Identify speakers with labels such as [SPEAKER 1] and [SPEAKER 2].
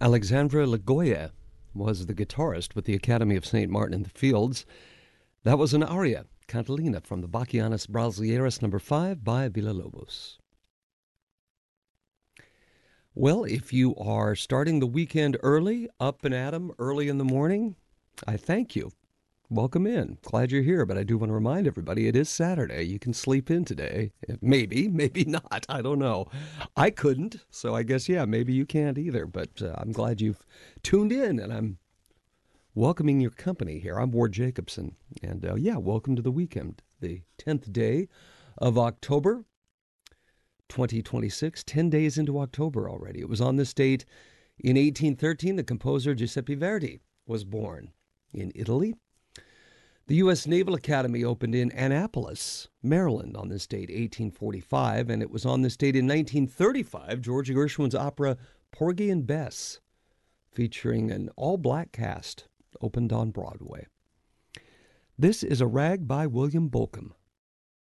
[SPEAKER 1] Alexandre Lagoya was the guitarist with the Academy of St. Martin in the Fields. That was an aria, Cantilena, from the Bachianas Brasileiras No. 5 by Villa-Lobos. Well, if you are starting the weekend early, up and at 'em early in the morning, I thank you. Welcome in. Glad you're here, but I do want to remind everybody it is Saturday. You can sleep in today. Maybe, maybe not. I don't know. I couldn't, so I guess, yeah, maybe you can't either. But I'm glad you've tuned in, and I'm welcoming your company here. I'm Ward Jacobson, and welcome to the weekend, the 10th day of October 2026, 10 days into October already. It was on this date in 1813 the composer Giuseppe Verdi was born in Italy. The U.S. Naval Academy opened in Annapolis, Maryland on this date, 1845, and it was on this date in 1935 George Gershwin's opera Porgy and Bess, featuring an all-black cast, opened on Broadway. This is a rag by William Bolcom.